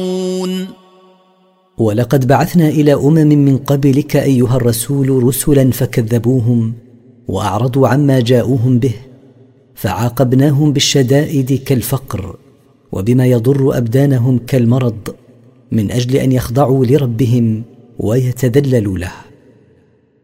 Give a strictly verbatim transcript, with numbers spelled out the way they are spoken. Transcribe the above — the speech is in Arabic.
ولقد بعثنا إلى أمم من قبلك أيها الرسول رسلا فكذبوهم وأعرضوا عما جاءوهم به، فعاقبناهم بالشدائد كالفقر وبما يضر أبدانهم كالمرض، من أجل أن يخضعوا لربهم ويتذللوا له.